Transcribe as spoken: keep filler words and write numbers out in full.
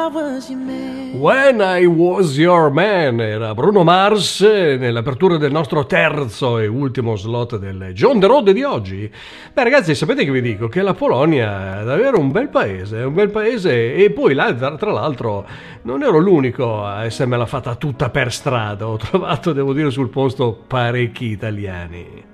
When I Was Your Man era Bruno Mars nell'apertura del nostro terzo e ultimo slot del John the Road di oggi. Beh ragazzi, sapete che vi dico? Che la Polonia è davvero un bel paese, è un bel paese, e poi là tra l'altro non ero l'unico a essermela fatta tutta per strada, ho trovato, devo dire, sul posto parecchi italiani.